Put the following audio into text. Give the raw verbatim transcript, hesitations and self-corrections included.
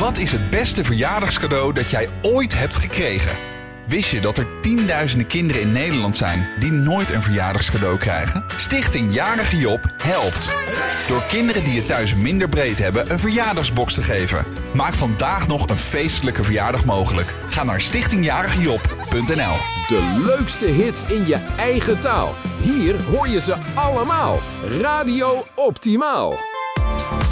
Wat is het beste verjaardagscadeau dat jij ooit hebt gekregen? Wist je dat er tienduizenden kinderen in Nederland zijn die nooit een verjaardagscadeau krijgen? Stichting Jarige Job helpt. Door kinderen die het thuis minder breed hebben een verjaardagsbox te geven. Maak vandaag nog een feestelijke verjaardag mogelijk. Ga naar stichting jarige job punt n l. De leukste hits in je eigen taal. Hier hoor je ze allemaal. Radio Optimaal.